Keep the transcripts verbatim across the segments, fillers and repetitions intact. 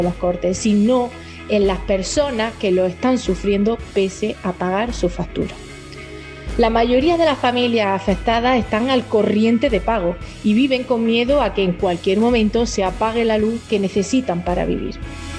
los cortes, sino en las personas que lo están sufriendo pese a pagar su factura. La mayoría de las familias afectadas están al corriente de pago y viven con miedo a que en cualquier momento se apague la luz que necesitan para vivir.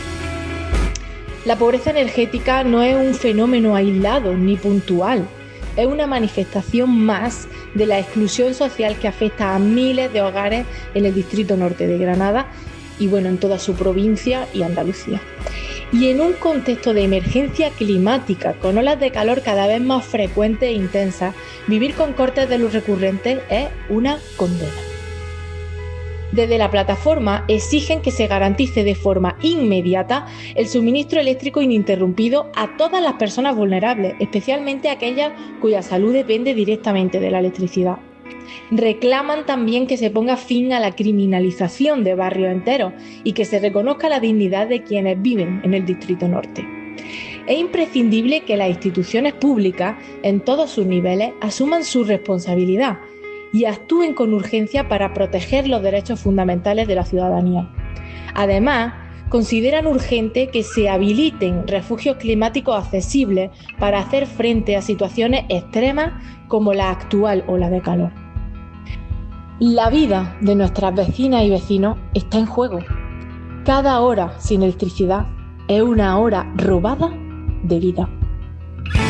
La pobreza energética no es un fenómeno aislado ni puntual, es una manifestación más de la exclusión social que afecta a miles de hogares en el distrito norte de Granada y bueno, en toda su provincia y Andalucía. Y en un contexto de emergencia climática, con olas de calor cada vez más frecuentes e intensas, vivir con cortes de luz recurrentes es una condena. Desde la plataforma exigen que se garantice de forma inmediata el suministro eléctrico ininterrumpido a todas las personas vulnerables, especialmente aquellas cuya salud depende directamente de la electricidad. Reclaman también que se ponga fin a la criminalización de barrios enteros y que se reconozca la dignidad de quienes viven en el Distrito Norte. Es imprescindible que las instituciones públicas, en todos sus niveles, asuman su responsabilidad y actúen con urgencia para proteger los derechos fundamentales de la ciudadanía. Además, consideran urgente que se habiliten refugios climáticos accesibles para hacer frente a situaciones extremas como la actual ola de calor. La vida de nuestras vecinas y vecinos está en juego. Cada hora sin electricidad es una hora robada de vida.